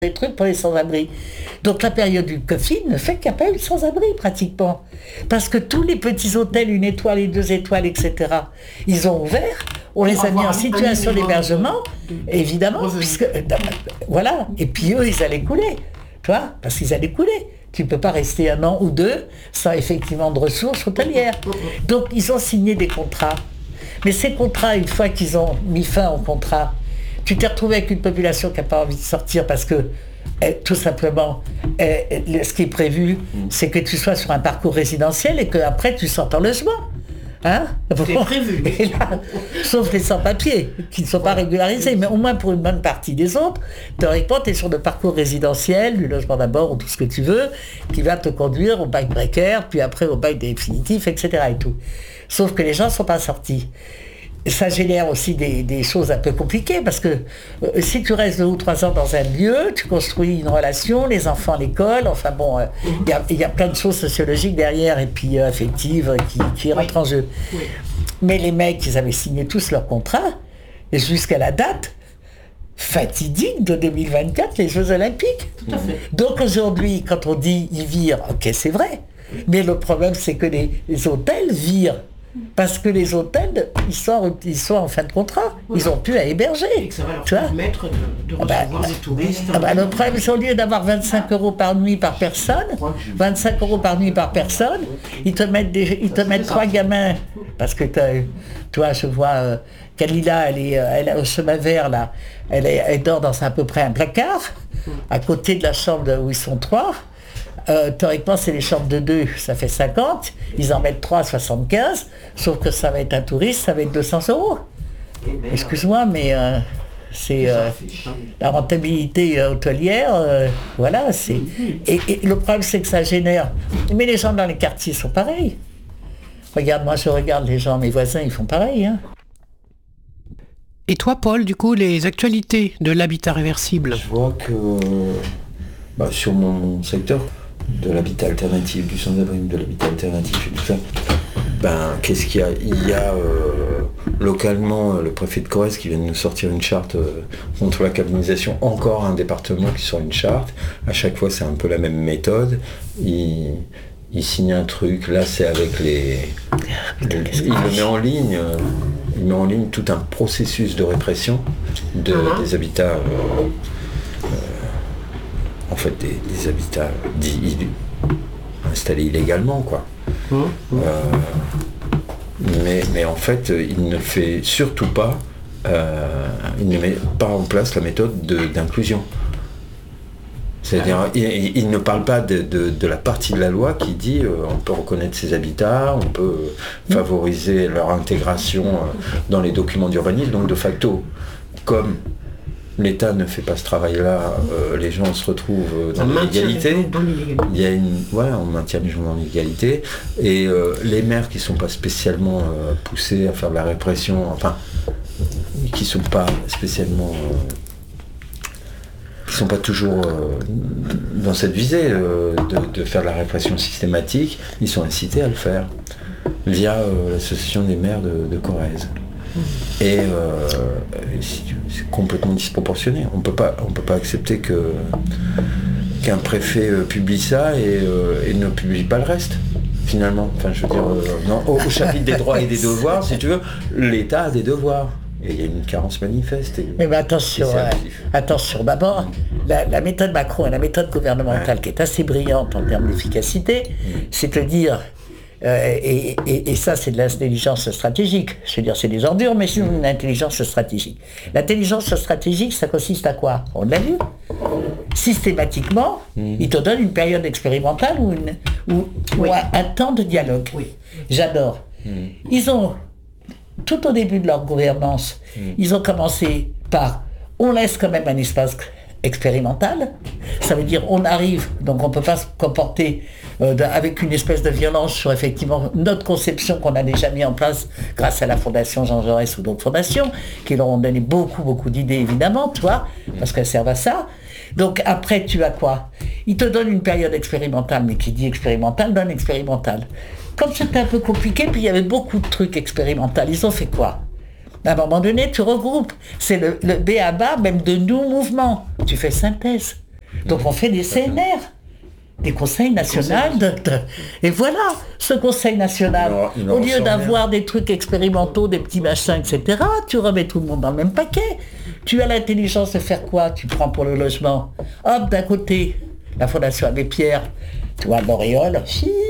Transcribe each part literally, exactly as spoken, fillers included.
des trucs pour les sans-abri. Donc la période du Covid ne fait qu'il n'y a pas eu de sans-abri pratiquement. Parce que tous les petits hôtels, une étoile et deux étoiles, et cetera, ils ont ouvert, on les a mis en situation d'hébergement, évidemment, puisque, euh, voilà, et puis eux, ils allaient couler, tu vois, parce qu'ils allaient couler. Tu ne peux pas rester un an ou deux sans effectivement de ressources hôtelières. Donc ils ont signé des contrats. Mais ces contrats, une fois qu'ils ont mis fin au contrat, tu t'es retrouvé avec une population qui n'a pas envie de sortir parce que, eh, tout simplement, eh, ce qui est prévu, c'est que tu sois sur un parcours résidentiel et qu'après tu sortes en logement. Hein c'est bon. Prévu. Et là, sauf les sans-papiers, qui ne sont pas régularisés, mais au moins pour une bonne partie des autres, théoriquement, tu es sur le parcours résidentiel, du logement d'abord ou tout ce que tu veux, qui va te conduire au bail précaire, puis après au bail définitif, et cetera. Et tout. Sauf que les gens ne sont pas sortis. Ça génère aussi des, des choses un peu compliquées parce que euh, si tu restes deux ou trois ans dans un lieu, tu construis une relation, les enfants à l'école, enfin bon, il euh, y, y a plein de choses sociologiques derrière et puis euh, affectives qui, qui rentrent oui. en jeu. Oui. Mais les mecs, ils avaient signé tous leur contrat et jusqu'à la date fatidique de deux mille vingt-quatre, les Jeux Olympiques. Tout à fait. Donc aujourd'hui, quand on dit ils virent, ok c'est vrai, mais le problème c'est que les, les hôtels virent. Parce que les hôtels, ils sont, ils sont en fin de contrat, voilà. Ils ont pu à héberger. Et que ça va leur permettre de, de recevoir ah bah, des touristes. Ah bah, le problème, c'est au lieu d'avoir vingt-cinq euros par nuit par personne, vingt-cinq euros par nuit par personne, ils te mettent, des, ils te mettent trois gamins. Parce que toi, je vois euh, Kalila, elle est, elle a au chemin vert, là, elle, est, elle dort dans à peu près un placard, à côté de la chambre où ils sont trois. Euh, théoriquement, c'est les chambres de deux, ça fait cinquante, ils en mettent trois à soixante-quinze, sauf que ça va être un touriste, ça va être deux cents euros. Excuse-moi, mais euh, c'est euh, la rentabilité euh, hôtelière, euh, voilà, c'est... Et, et le problème, c'est que ça génère... Mais les gens dans les quartiers sont pareils. Regarde, moi, je regarde les gens, mes voisins, ils font pareil, hein. Et toi, Paul, du coup, les actualités de l'habitat réversible? Je vois que, bah, sur mon secteur, de l'habitat alternatif, du sans-abri, de l'habitat alternatif et tout ça, ben, qu'est-ce qu'il y a? Il y a euh, localement le préfet de Corrèze qui vient de nous sortir une charte euh, contre la cabinisation, encore un département qui sort une charte. À chaque fois, c'est un peu la même méthode. Il, il signe un truc, là c'est avec les... les il le met en ligne, euh, il met en ligne tout un processus de répression de, uh-huh. des habitats... Euh, en fait des, des habitats dits installés illégalement, quoi. Mmh, mmh. Euh, mais, mais en fait, il ne fait surtout pas, euh, il ne met pas en place la méthode de, d'inclusion. C'est-à-dire, ah. il, il ne parle pas de, de, de la partie de la loi qui dit euh, on peut reconnaître ces habitats, on peut euh, favoriser leur intégration euh, dans les documents d'urbanisme, donc de facto, comme l'État ne fait pas ce travail-là, euh, les gens se retrouvent dans l'illégalité. Il y a une, voilà, on maintient les gens dans l'illégalité. Et euh, les maires qui ne sont pas spécialement euh, poussés à faire de la répression, enfin, qui ne sont pas spécialement, euh, qui ne sont pas toujours euh, dans cette visée euh, de, de faire de la répression systématique, ils sont incités à le faire via euh, l'association des maires de, de Corrèze. Et euh, c'est complètement disproportionné. On peut pas, on peut pas accepter que qu'un préfet euh, publie ça et, euh, et ne publie pas le reste. Finalement, enfin, je veux dire, euh, non, au, au chapitre des droits et des devoirs, si tu veux, l'État a des devoirs. Et il y a une carence manifeste. Et, mais, mais attention, euh, attention. D'abord, la, la méthode Macron et la méthode gouvernementale ouais. qui est assez brillante en termes d'efficacité, mmh. c'est de dire. Euh, et, et, et ça, c'est de l'intelligence stratégique. Je veux dire, c'est des ordures, mais c'est une intelligence stratégique. L'intelligence stratégique, ça consiste à quoi? On l'a vu. Systématiquement, mmh. ils te donnent une période expérimentale ou, une, ou, oui. ou un, un temps de dialogue. Oui. J'adore. Mmh. Ils ont, tout au début de leur gouvernance, mmh. ils ont commencé par, on laisse quand même un espace expérimental. Ça veut dire, on arrive, donc on ne peut pas se comporter Euh, de, avec une espèce de violence sur effectivement notre conception qu'on a déjà mis en place grâce à la Fondation Jean Jaurès ou d'autres fondations qui leur ont donné beaucoup beaucoup d'idées évidemment, tu vois, parce qu'elles servent à ça. Donc après tu as quoi? Ils te donnent une période expérimentale, mais qui dit expérimentale donne expérimentale. Comme c'était un peu compliqué, puis il y avait beaucoup de trucs expérimentaux, ils ont fait quoi? À un moment donné, tu regroupes. C'est le, le B A B A même de nos mouvements. Tu fais synthèse. Donc on fait des C N R, des conseils nationaux. De, de, et voilà, ce conseil national, il en, il au lieu d'avoir des trucs expérimentaux, des petits machins, et cetera, tu remets tout le monde dans le même paquet. Tu as l'intelligence de faire quoi? Tu prends pour le logement. Hop, d'un côté, la Fondation Abbé Pierre, tu vois, l'auréole.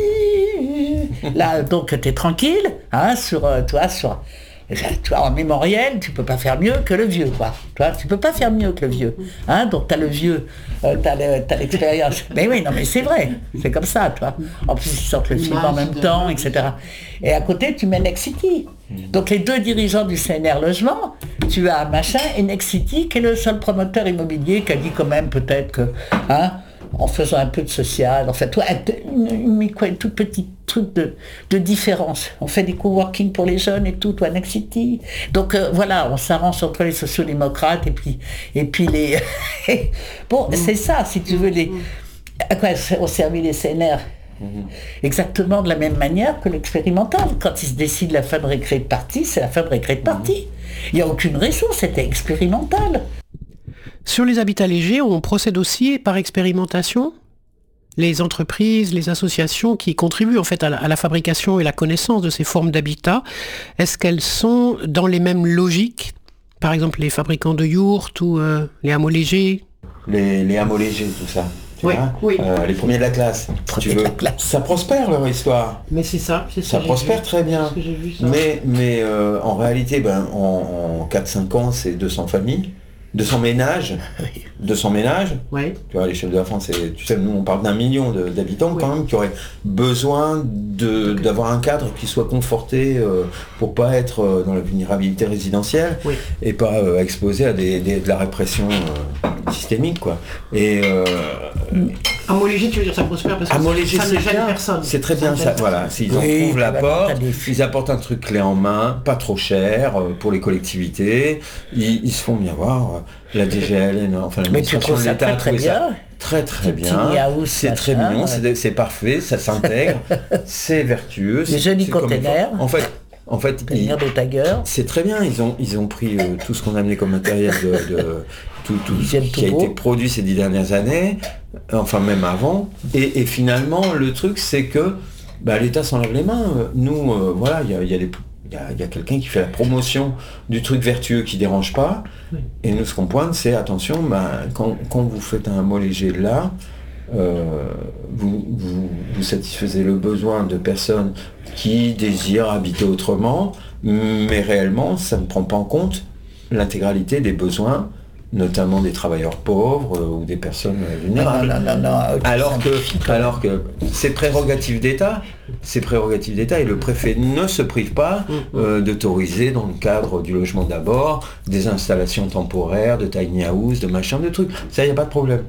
Là, donc, tu es tranquille, hein, sur, toi, sur... Tu vois, en mémoriel, tu peux pas faire mieux que le vieux, quoi. Tu vois, tu peux pas faire mieux que le vieux. Hein, donc tu as le vieux, euh, tu as l'expérience. Mais oui, non, mais c'est vrai, c'est comme ça, tu vois. En plus, ils sortent le film en même temps, et cetera. Et à côté, tu mets Nexity. Donc les deux dirigeants du C N R Logement, tu as machin et Nexity, qui est le seul promoteur immobilier qui a dit quand même peut-être que, hein, en faisant un peu de social, en fait, toi, une, une, une, une toute petite truc de, de différence. On fait des coworking pour les jeunes et tout, toi, Nexity. Donc euh, voilà, on s'arrange entre les sociodémocrates et puis, et puis les... bon, mmh. c'est ça, si tu veux, les... à quoi ont servi les C N R? Mmh. Exactement de la même manière que l'expérimental. Quand ils se décident la fin de récré de partie, c'est la fin de récré de partie. Il n'y a aucune raison, c'était expérimental. Sur les habitats légers, on procède aussi par expérimentation. Les entreprises, les associations qui contribuent en fait à la, à la fabrication et la connaissance de ces formes d'habitat, est-ce qu'elles sont dans les mêmes logiques? Par exemple, les fabricants de yourtes ou euh, les hameaux légers? Les, les hameaux légers, tout ça. Tu oui, vois oui. Euh, les premiers de la classe. Tu veux. Classe. Ça prospère leur histoire. Mais c'est ça. C'est ça prospère vu. Très bien. C'est vu, ça. Mais, mais euh, en réalité, ben, en, en quatre cinq ans, c'est deux cents familles. deux cents ménages, deux cents ménages, oui. Tu vois, l'échelle de la France, c'est, tu sais, nous on parle d'un million de, d'habitants oui. quand même, qui auraient besoin de, okay. d'avoir un cadre qui soit conforté euh, pour pas être euh, dans la vulnérabilité résidentielle oui. et pas euh, exposé à des, des, de la répression euh, systémique, quoi. Et euh, un mot léger, tu veux dire ça prospère parce que léger, ça ne gêne personne. C'est très bien ça, voilà. S'ils oui, en trouvent la porte, ils apportent un truc clé en main, pas trop cher euh, pour les collectivités, ils, ils se font bien voir. La D G L, enfin l'administration de l'État, très très bien, très très bien. C'est très mignon, c'est, c'est parfait, ça s'intègre, c'est vertueux. Les jolis containers. En fait, en fait, ils, c'est très bien. Ils ont ils ont pris euh, tout ce qu'on a amené comme matériel de, de tout, tout ce qui a été produit ces dix dernières années, enfin même avant. Et, et finalement, le truc, c'est que bah, l'État s'en lave les mains. Nous, euh, voilà, il y a, y a des Il y, a, il y a quelqu'un qui fait la promotion du truc vertueux qui ne dérange pas. Oui. Et nous, ce qu'on pointe, c'est attention, ben, quand, quand vous faites un mot léger là, euh, vous, vous, vous satisfaisez le besoin de personnes qui désirent habiter autrement, mais réellement, ça ne prend pas en compte l'intégralité des besoins, notamment des travailleurs pauvres euh, ou des personnes vulnérables. Non, non, non, non, alors, que, alors que c'est prérogative d'État, c'est prérogative d'État et le préfet ne se prive pas euh, d'autoriser dans le cadre du logement d'abord des installations temporaires, de tiny house, de machin, de trucs. Ça, il n'y a pas de problème.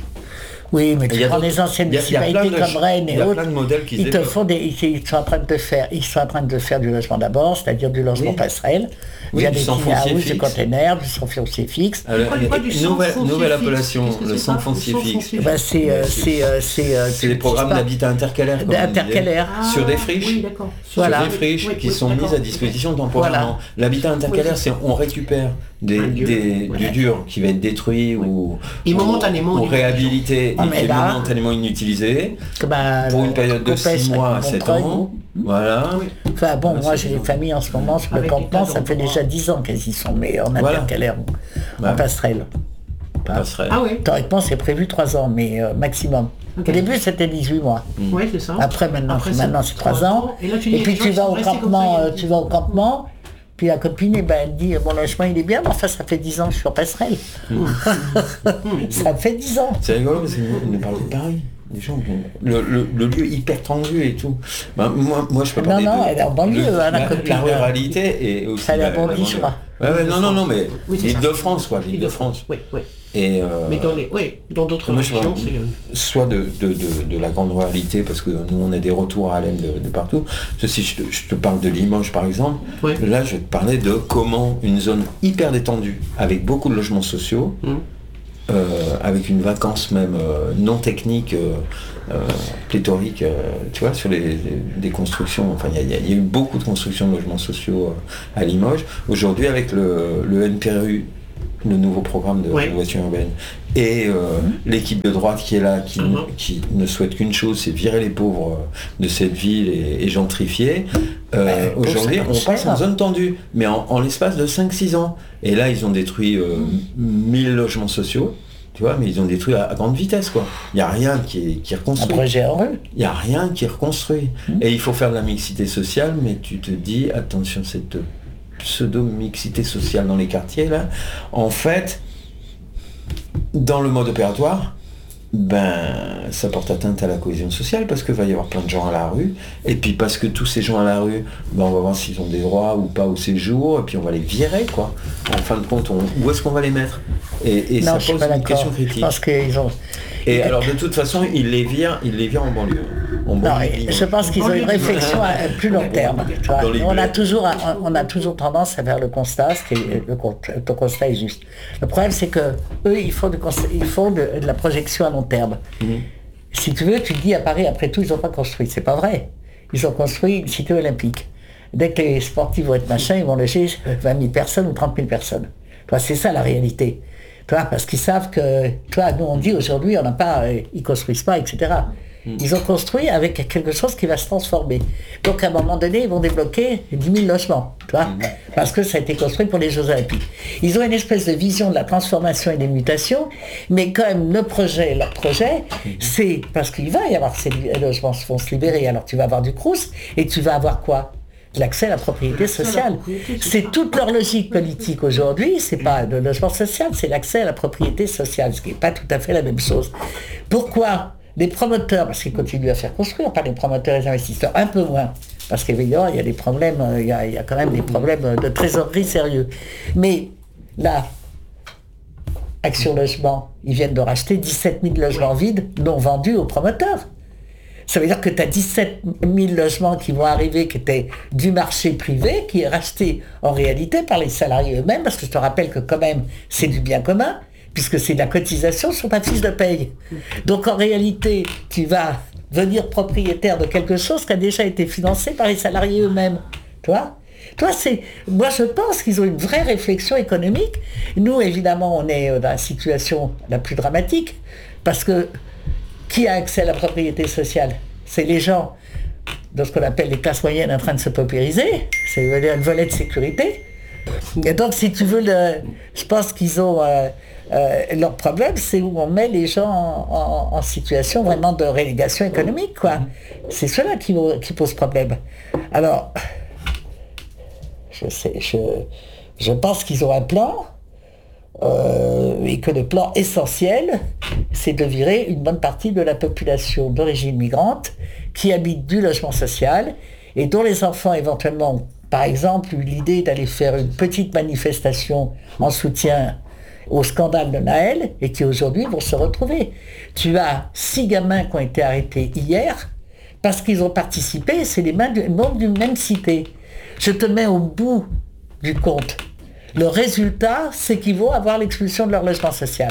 Oui, mais tu prends les anciennes municipalités comme Rennes et autres, ils te font des, ils sont en train de faire, ils sont en train de faire du logement d'abord, c'est-à-dire du logement oui. passerelle, oui, via des tiny house, des containers, du sans foncier fixe. Alors, nouvelle, nouvelle appellation, le sans foncier fixe. Ben c'est, euh, c'est, euh, c'est, euh, c'est les programmes d'habitat intercalaire, intercalaire. Ah, sur des friches, oui, sur voilà. des friches oui, qui oui, sont d'accord. mises à disposition temporairement. Voilà. L'habitat intercalaire, c'est on récupère des, des, voilà. du dur qui va être détruit oui. ou, ou, momentanément ou réhabilité ah, et qui est là, momentanément inutilisé bah, pour une période de six mois à sept ans. Voilà. Enfin bon, moi j'ai des familles en ce moment sur le campement, ça fait déjà dix ans qu'elles y sont, mais en intercalaire, en passerelle. Passerelle. Ah oui. Théoriquement c'est prévu trois ans, mais euh, maximum. Okay. Au début c'était dix-huit mois. Mm. Oui, c'est ça. Après maintenant, Après, maintenant c'est trois ans. Et, là, tu et puis tu vas au campement, euh, tu vas au campement. Puis la copine, eh ben, elle dit, mon logement il est bien, mais enfin ça fait dix ans que je suis en passerelle. Mmh. Ça fait dix ans. C'est rigolo parce qu'ils ne parlent pas pareil. Les gens, le, le, le lieu hyper tendu et tout. Ben, moi, moi je peux parler non, non, de, elle est en banlieue, de, hein, la, la copine. La ruralité et aussi elle la, est en banlieue, je crois. Ouais, ouais, non, non, non, mais oui, l'île de France, quoi, l'île de France. Oui, oui. Et euh, mais dans les, oui, dans d'autres régions, c'est... soit de, de, de, de la grande ruralité, parce que nous on a des retours à Alem de, de partout. Si je te, je te parle de Limoges par exemple, oui. là je vais te parler de comment une zone hyper détendue, avec beaucoup de logements sociaux, mmh. euh, avec une vacance même euh, non technique, euh, euh, pléthorique, euh, tu vois, sur les, les des constructions, enfin il y, y, y a eu beaucoup de constructions de logements sociaux euh, à Limoges. Aujourd'hui avec le, le N P R U le nouveau programme de ouais. rénovation urbaine, et euh, mmh. l'équipe de droite qui est là, qui, mmh. qui ne souhaite qu'une chose, c'est virer les pauvres de cette ville et, et gentrifier, euh, bah, aujourd'hui on passe en zone tendue, mais en, en l'espace de cinq six ans. Et là ils ont détruit euh, mmh. mille logements sociaux, tu vois, mais ils ont détruit à, à grande vitesse, quoi. Il n'y a rien qui est, qui est reconstruit. Un projet heureux. Il n'y a rien qui est reconstruit. Mmh. Et il faut faire de la mixité sociale, mais tu te dis, attention, cette pseudo-mixité sociale dans les quartiers, là, en fait, dans le mode opératoire, ben, ça porte atteinte à la cohésion sociale, parce qu'il va y avoir plein de gens à la rue, et puis parce que tous ces gens à la rue, ben, on va voir s'ils ont des droits ou pas au séjour, et puis on va les virer, quoi. En fin de compte, on, où est-ce qu'on va les mettre ? Et, et non, ça pose une question critique. Parce qu'ils ont... Et alors, de toute façon, ils les virent, ils les virent en banlieue. En banlieue non, je pense qu'ils ont une réflexion à plus long terme. Tu vois. On a toujours, on a toujours tendance à faire le constat, ce qui est, le, le constat est juste. Le problème, c'est que eux, ils font de, ils font de, de la projection à long terme. Mm-hmm. Si tu veux, tu te dis à Paris, après tout, ils n'ont pas construit. C'est pas vrai. Ils ont construit une cité olympique. Dès que les sportifs vont être machin, ils vont loger vingt mille personnes ou trente mille personnes. Toi, c'est ça la réalité. Toi, parce qu'ils savent que, toi, nous on dit aujourd'hui, on n'a pas, euh, ils construisent pas, et cetera. Mm. Ils ont construit avec quelque chose qui va se transformer. Donc à un moment donné, ils vont débloquer dix mille logements, tu vois, mm. parce que ça a été construit pour les Jeux Olympiques. Ils ont une espèce de vision de la transformation et des mutations, mais quand même le projet, leur projet, mm. c'est parce qu'il va y avoir ces logements qui vont se libérer. Alors tu vas avoir du crous et tu vas avoir quoi ? L'accès à la propriété sociale. C'est toute leur logique politique aujourd'hui, c'est pas le logement social, c'est l'accès à la propriété sociale, ce qui n'est pas tout à fait la même chose. Pourquoi les promoteurs, parce qu'ils continuent à faire construire, pas les promoteurs et les investisseurs, un peu moins, parce qu'évidemment, il y a des problèmes, il y a, il y a quand même des problèmes de trésorerie sérieux. Mais là, Action Logement, ils viennent de racheter dix-sept mille logements vides non vendus aux promoteurs. Ça veut dire que tu as dix-sept mille logements qui vont arriver, qui étaient du marché privé, qui est racheté en réalité par les salariés eux-mêmes, parce que je te rappelle que quand même, c'est du bien commun, puisque c'est de la cotisation sur ta fiche de paye. Donc en réalité, tu vas devenir propriétaire de quelque chose qui a déjà été financé par les salariés eux-mêmes. Tu vois ? Toi, c'est, moi, je pense qu'ils ont une vraie réflexion économique. Nous, évidemment, on est dans la situation la plus dramatique, parce que qui a accès à la propriété sociale ? C'est les gens de ce qu'on appelle les classes moyennes en train de se paupériser. C'est le volet de sécurité. Et donc, si tu veux, le, je pense qu'ils ont... Euh, euh, leur problème, c'est où on met les gens en, en, en situation vraiment de relégation économique, quoi. C'est cela qui, qui pose problème. Alors, je sais, je, je pense qu'ils ont un plan, Euh, et que le plan essentiel, c'est de virer une bonne partie de la population d'origine migrante qui habite du logement social et dont les enfants éventuellement ont, par exemple, eu l'idée d'aller faire une petite manifestation en soutien au scandale de Naël et qui aujourd'hui vont se retrouver. Tu as six gamins qui ont été arrêtés hier parce qu'ils ont participé, c'est les membres d'une même cité. Je te mets au bout du compte. Le résultat, c'est qu'ils vont avoir l'expulsion de leur logement social.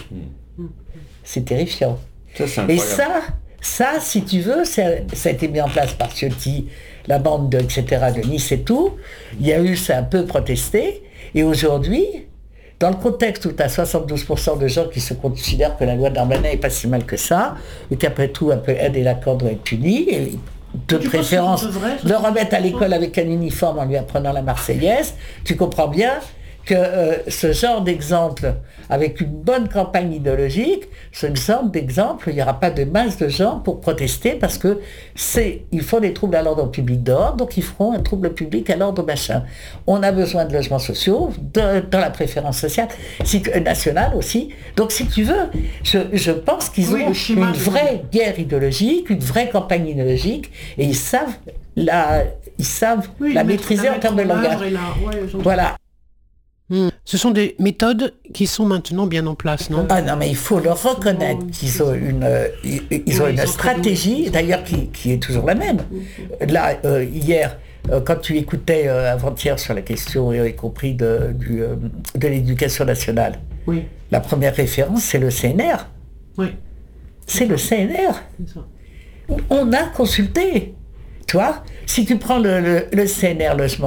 C'est terrifiant. Ça, c'est et ça, ça, si tu veux, ça, ça a été mis en place par Ciotti, la bande, de, et cetera, de Nice et tout. Il y a eu, ça a un peu protesté. Et aujourd'hui, dans le contexte où tu as soixante-douze pour cent de gens qui se considèrent que la loi Darmanin n'est pas si mal que ça, et qu'après tout, un peu un délinquant doit être puni, et de tu préférence, le remettre à l'école avec un uniforme en lui apprenant la Marseillaise, tu comprends bien que euh, ce genre d'exemple, avec une bonne campagne idéologique, ce genre d'exemple, il n'y aura pas de masse de gens pour protester parce que c'est, ils font des troubles à l'ordre public dehors, donc ils feront un trouble public à l'ordre machin. On a besoin de logements sociaux, de, dans la préférence sociale, si, nationale aussi. Donc si tu veux, je, je pense qu'ils oui, ont une vraie guerre idéologique, une vraie campagne idéologique, et ils savent la, ils savent oui, la maîtriser en termes de langage. La... Ouais, voilà. Mmh. Ce sont des méthodes qui sont maintenant bien en place, non ? Ah non, mais il faut leur reconnaître qu'ils ont une, euh, ils, ils ont oui, une ils stratégie, d'ailleurs qui, qui est toujours la même. Là, euh, hier, euh, quand tu écoutais euh, avant-hier sur la question, y compris de, du, euh, de l'éducation nationale, oui. La première référence, c'est le C N R. Oui. C'est le C N R. Ça. On a consulté. Tu vois, si tu prends le, le, le C N R logement,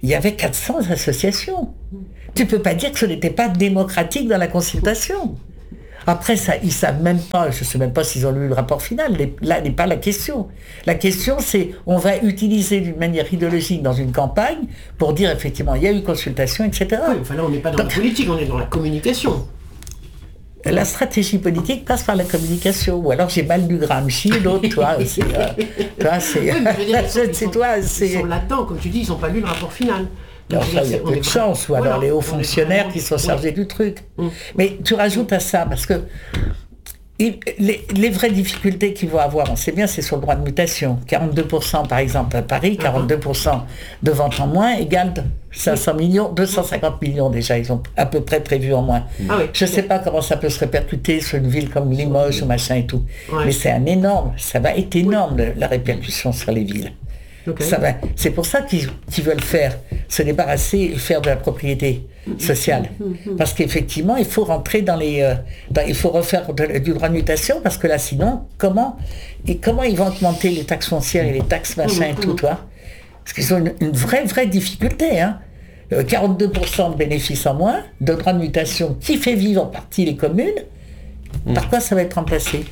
il y avait quatre cents associations. Tu ne peux pas dire que ce n'était pas démocratique dans la consultation. Après, ça, ils ne savent même pas, je ne sais même pas s'ils ont lu le rapport final, là n'est pas la question. La question, c'est, on va utiliser d'une manière idéologique dans une campagne pour dire, effectivement, il y a eu consultation, et cetera. Oui, enfin là, on n'est pas dans Donc, la politique, on est dans la communication. La stratégie politique passe par la communication, ou alors j'ai mal lu Gramsci, l'autre, toi, c'est... Euh, toi, c'est... Oui, c'est sont, toi, c'est... Ils sont latents, comme tu dis, ils n'ont pas lu le rapport final. Donc, enfin, il y a peu de chance, ou alors voilà, les hauts fonctionnaires qui sont chargés oui. du truc. Mmh. Mais tu rajoutes à ça, parce que il, les, les vraies difficultés qu'ils vont avoir, on sait bien, c'est sur le droit de mutation. quarante-deux pour cent par exemple à Paris, quarante-deux pour cent de ventes en moins égale cinq cents millions, deux cent cinquante millions déjà, ils ont à peu près prévu en moins. Ah oui. Je ne sais pas comment ça peut se répercuter sur une ville comme Limoges ou machin et tout. Ouais. Mais c'est un énorme, ça va être énorme oui. la répercussion sur les villes. Okay. Ça va. C'est pour ça qu'ils, qu'ils veulent faire, se débarrasser et faire de la propriété sociale. Parce qu'effectivement, il faut rentrer dans les... Euh, dans, il faut refaire de, du droit de mutation, parce que là, sinon, comment, et comment ils vont augmenter les taxes foncières et les taxes machin et tout, toi? Parce qu'ils ont une, une vraie, vraie difficulté, hein. Euh, quarante-deux pour cent de bénéfices en moins, de droit de mutation qui fait vivre en partie les communes. Mmh. Par quoi ça va être remplacé?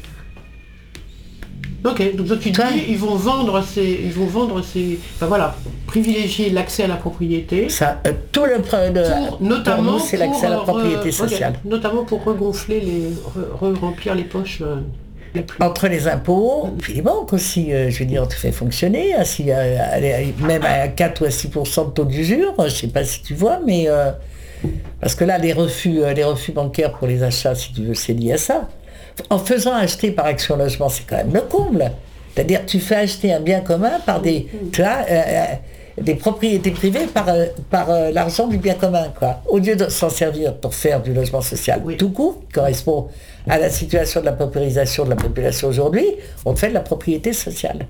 Ok, donc tu dis, ils vont vendre ces, ils vont vendre ces, enfin voilà, privilégier l'accès à la propriété. Ça, euh, tout le de, pour, notamment pour nous, c'est l'accès à la propriété re, sociale. Okay, notamment pour regonfler les, re, remplir les poches. Euh, les plus... Entre les impôts, mmh. puis les banques aussi, euh, je veux dire, tu fais fonctionner, hein, si, euh, même à quatre ou à six pour cent de taux d'usure, je sais pas si tu vois, mais euh, parce que là, les refus, euh, les refus bancaires pour les achats, si tu veux, c'est lié à ça. En faisant acheter par Action Logement, c'est quand même le comble. C'est-à-dire tu fais acheter un bien commun par des, tu vois, euh, des propriétés privées par, euh, par euh, l'argent du bien commun, quoi. Au lieu de s'en servir pour faire du logement social oui. tout court, qui correspond à la situation de la paupérisation de la population aujourd'hui, on fait de la propriété sociale.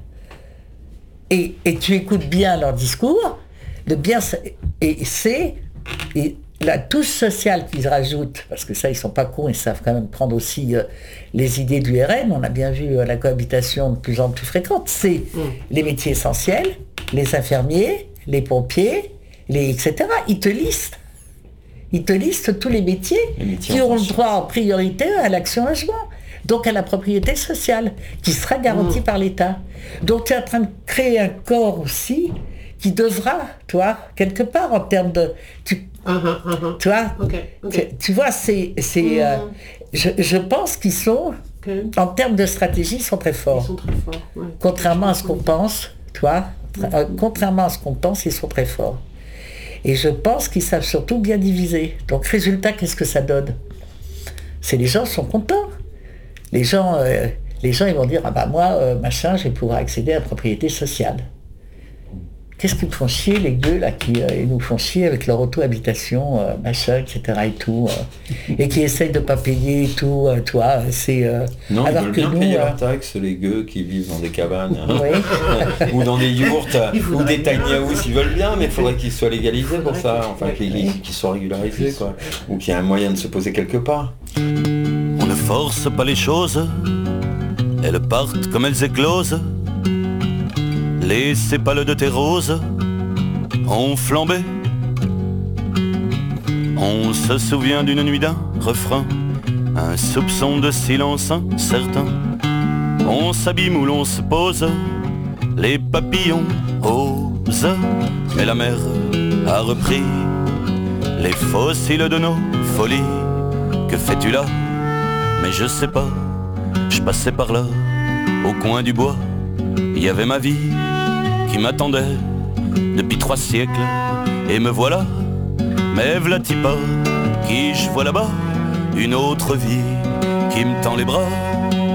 Et, et tu écoutes bien leur discours, le bien, et c'est... Et, la touche sociale qu'ils rajoutent, parce que ça, ils ne sont pas cons, ils savent quand même prendre aussi euh, les idées du R N, on a bien vu euh, la cohabitation de plus en plus fréquente, c'est mmh. les métiers essentiels, les infirmiers, les pompiers, les, et cetera. Ils te listent. Ils te listent tous les métiers, les métiers qui ont le droit en priorité à l'Action Logement, donc à la propriété sociale, qui sera garantie mmh. par l'État. Donc tu es en train de créer un corps aussi qui devra, toi, quelque part, en termes de... Tu, Uh-huh, uh-huh. Tu vois, okay, okay. Tu, tu vois, c'est, c'est, mmh. euh, je, je pense qu'ils sont, okay. en termes de stratégie, ils sont très forts. Ils sont très forts ouais. Contrairement à ce qu'on pense, tu vois, mmh. euh, contrairement à ce qu'on pense, ils sont très forts. Et je pense qu'ils savent surtout bien diviser. Donc, résultat, qu'est-ce que ça donne? C'est les gens sont contents. Les gens, euh, les gens, ils vont dire, ah bah moi, euh, machin, je vais pouvoir accéder à la propriété sociale. Qu'est-ce qu'ils font chier, les gueux, là, qui euh, ils nous font chier avec leur auto-habitation, euh, machin, et cetera, et tout, euh, et qui essayent de ne pas payer et tout, euh, toi, c'est... Euh, non, alors ils veulent que bien nous, payer euh... leurs taxes, les gueux qui vivent dans des cabanes, hein. Oui. ou dans des yourtes, ou des tiny house, ils veulent bien, mais il faudrait qu'ils soient légalisés pour ça, enfin, qu'ils, qu'ils soient régularisés, quoi, ou qu'il y ait un moyen de se poser quelque part. On ne force pas les choses, elles partent comme elles éclosent. Les sépales de tes roses ont flambé. On se souvient d'une nuit d'un refrain, un soupçon de silence incertain. On s'abîme où l'on se pose, les papillons osent. Mais la mer a repris les fossiles de nos folies. Que fais-tu là? Mais je sais pas, je passais par là, au coin du bois. Il y avait ma vie qui m'attendait depuis trois siècles. Et me voilà, mais v'là-t-il pas qui je vois là-bas, une autre vie qui me tend les bras.